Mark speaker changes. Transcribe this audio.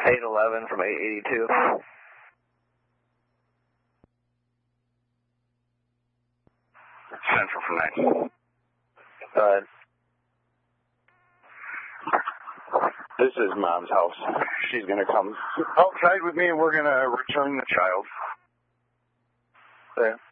Speaker 1: 811 from 882.
Speaker 2: Central from 9.
Speaker 1: Go ahead.
Speaker 2: This is Mom's house. She's going to come outside with me and we're going to return the child.
Speaker 1: Okay.